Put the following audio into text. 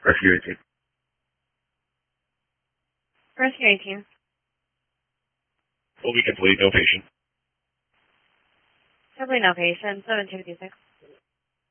Rescue 18. Rescue 18. Will be complete, no patient. Simply no patient, 756.